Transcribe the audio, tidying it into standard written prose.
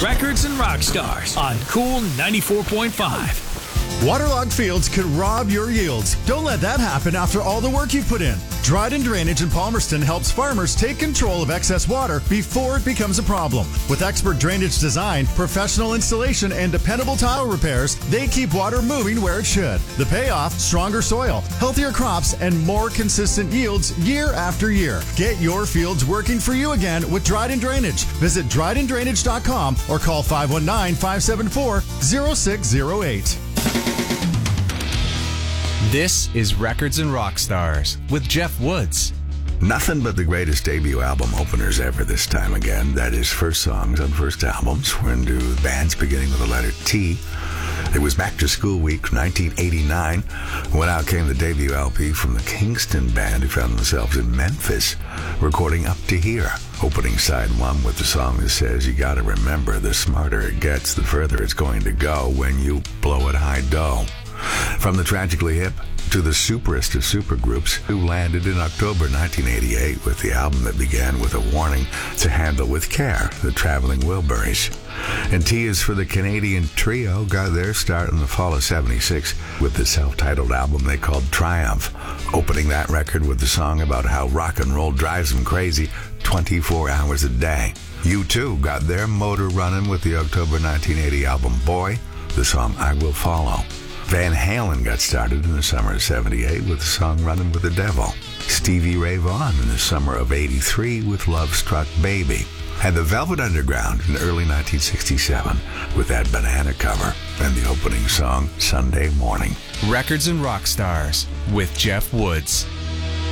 Records and rock stars on Cool 94.5. Waterlogged fields can rob your yields. Don't let that happen after all the work you've put in. Dryden Drainage in Palmerston helps farmers take control of excess water before it becomes a problem. With expert drainage design, professional installation, and dependable tile repairs, they keep water moving where it should. The payoff, stronger soil, healthier crops, and more consistent yields year after year. Get your fields working for you again with Dryden Drainage. Visit drydendrainage.com or call 519-574-0608. This is Records and Rock Stars with Jeff Woods. Nothing but the greatest debut album openers ever this time again. That is first songs on first albums. We're into bands beginning with the letter T. It was Back to School Week, 1989, when out came the debut LP from the Kingston Band, who found themselves in Memphis, recording Up to Here, opening side one with the song that says, "You gotta remember, the smarter it gets, the further it's going to go when you blow it high dough." From the Tragically Hip to the superest of supergroups, who landed in October 1988 with the album that began with a warning to handle with care, the Traveling Wilburys. And T is for the Canadian trio, got their start in the fall of '76 with the self-titled album they called Triumph, opening that record with the song about how rock and roll drives them crazy 24 hours a day. U2 got their motor running with the October 1980 album Boy, the song I Will Follow. Van Halen got started in the summer of '78 with the song Running with the Devil. Stevie Ray Vaughan in the summer of '83 with Love Struck Baby. And the Velvet Underground in early 1967 with that Banana cover and the opening song Sunday Morning. Records and Rock Stars with Jeff Woods.